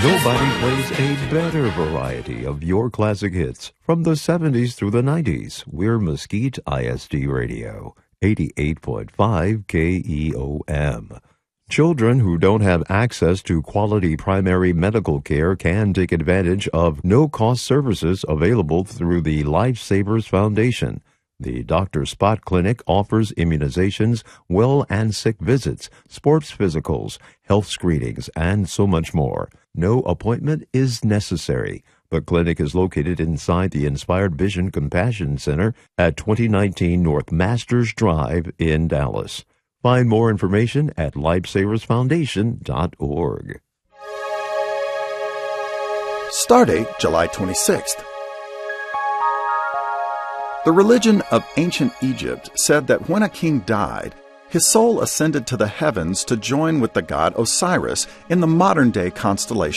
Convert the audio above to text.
Nobody plays a better variety of your classic hits from the 70s through the 90s. We're Mesquite ISD Radio, 88.5 KEOM. Children who don't have access to quality primary medical care can take advantage of no-cost services available through the Lifesavers Foundation. The Dr. Spot Clinic offers immunizations, well and sick visits, sports physicals, health screenings, and so much more. No appointment is necessary. The clinic is located inside the Inspired Vision Compassion Center at 2019 North Masters Drive in Dallas. Find more information at lifesaversfoundation.org. Stardate July 26th. The religion of ancient Egypt said that when a king died, his soul ascended to the heavens to join with the god Osiris in the modern-day constellation